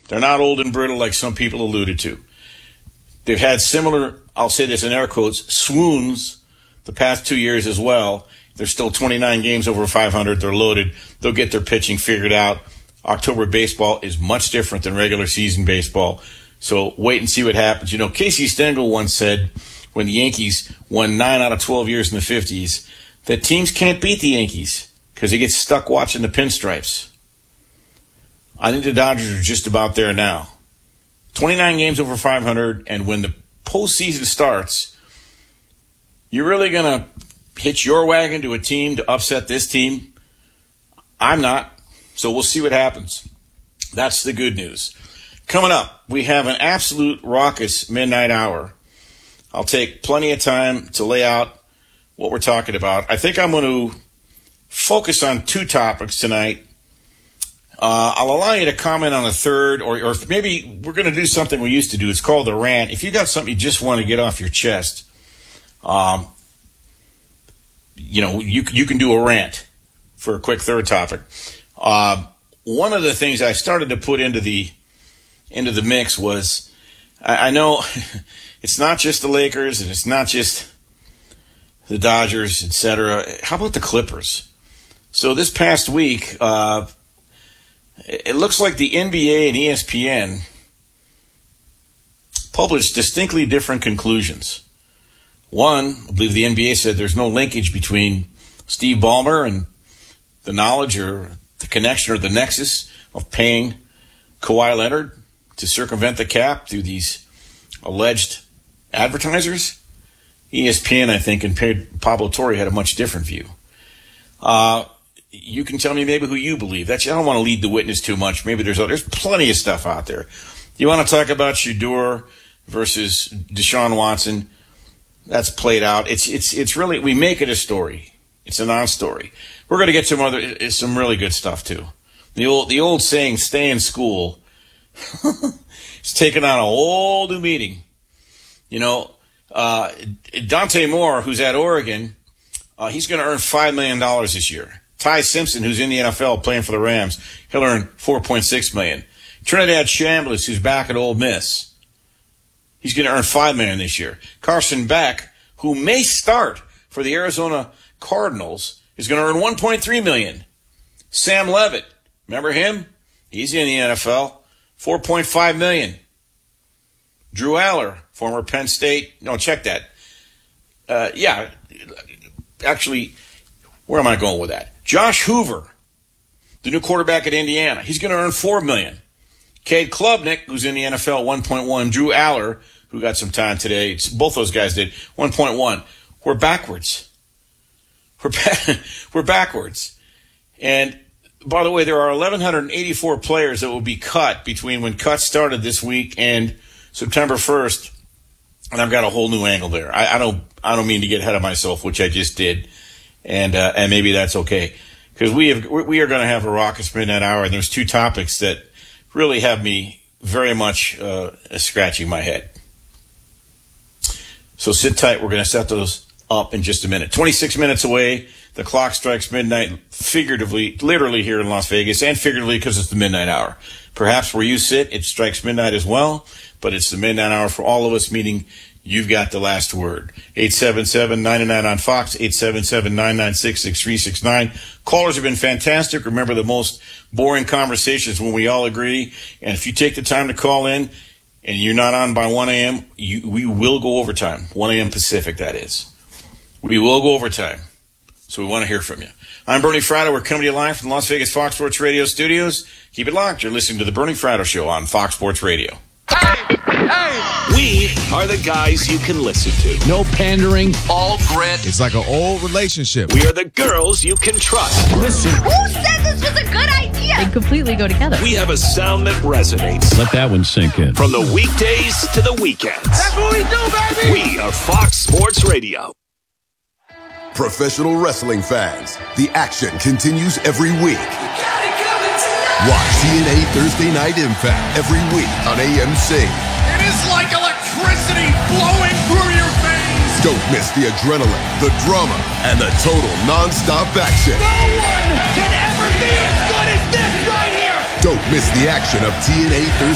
They're not old and brittle like some people alluded to. They've had similar, I'll say this in air quotes, swoons the past 2 years as well. There's still 29 games over 500. They're loaded. They'll get their pitching figured out. October baseball is much different than regular season baseball. So wait and see what happens. You know, Casey Stengel once said when the Yankees won 9 out of 12 years in the 50s that teams can't beat the Yankees because they get stuck watching the pinstripes. I think the Dodgers are just about there now. 29 games over 500, and when the postseason starts, you're really going to hitch your wagon to a team to upset this team? I'm not, so we'll see what happens. That's the good news. Coming up, we have an absolute raucous midnight hour. I'll take plenty of time to lay out what we're talking about. I think I'm going to focus on 2 topics tonight. I'll allow you to comment on a third, or maybe we're going to do something we used to do. It's called a rant. If you got something you just want to get off your chest, you can do a rant for a quick third topic. One of the things I started to put into the mix was, I know it's not just the Lakers and it's not just the Dodgers, etc. How about the Clippers? So this past week, it looks like the NBA and ESPN published distinctly different conclusions. One, I believe the NBA said there's no linkage between Steve Ballmer and the knowledge or the connection or the nexus of paying Kawhi Leonard to circumvent the cap through these alleged advertisers. ESPN, I think, and Pablo Torre had a much different view. You can tell me maybe who you believe. I don't want to lead the witness too much. Maybe there's plenty of stuff out there. You want to talk about Shedeur versus Deshaun Watson? That's played out. It's really, we make it a story. It's a non-story. We're going to get some really good stuff too. The old saying, "Stay in school," it's taken on a whole new meaning. You know, Dante Moore, who's at Oregon, he's going to earn $5 million this year. Ty Simpson, who's in the NFL playing for the Rams, he'll earn $4.6 million. Trinidad Chambliss, who's back at Ole Miss, he's going to earn $5 million this year. Carson Beck, who may start for the Arizona Cardinals, is going to earn $1.3 million. Sam Levitt, remember him? He's in the NFL, $4.5 million. Drew Aller, former Penn State. No, check that. Actually, where am I going with that? Josh Hoover, the new quarterback at Indiana, he's going to earn $4 million. Cade Klubnik, who's in the NFL, $1.1. Drew Aller, who got some time today, both those guys did, $1.1. We're backwards. We're backwards. And by the way, there are 1,184 players that will be cut between when cuts started this week and September 1st. And I've got a whole new angle there. I don't mean to get ahead of myself, which I just did. And maybe that's okay. Because we are going to have a raucous midnight hour, and there's 2 topics that really have me very much scratching my head. So sit tight. We're going to set those up in just a minute. 26 minutes away. The clock strikes midnight, figuratively, literally here in Las Vegas, and figuratively because it's the midnight hour. Perhaps where you sit, it strikes midnight as well, but it's the midnight hour for all of us, meaning you've got the last word. 877-99 on Fox, 877-996-6369. Callers have been fantastic. Remember, the most boring conversations when we all agree. And if you take the time to call in and you're not on by 1 a.m., we will go overtime. 1 a.m. Pacific, that is. We will go overtime. So we want to hear from you. I'm Bernie Fratto. We're coming to you live from the Las Vegas Fox Sports Radio studios. Keep it locked. You're listening to the Bernie Fratto Show on Fox Sports Radio. Hey! We are the guys you can listen to. No pandering. All grit. It's like an old relationship. We are the girls you can trust. Listen. Who said this was a good idea? They completely go together. We have a sound that resonates. Let that one sink in. From the weekdays to the weekends. That's what we do, baby! We are Fox Sports Radio. Professional wrestling fans, the action continues every week. Watch TNA Thursday Night Impact every week on AMC. It is like electricity flowing through your veins. Don't miss the adrenaline, the drama, and the total non-stop action. No one can ever be as good as this right here. Don't miss the action of TNA Thursday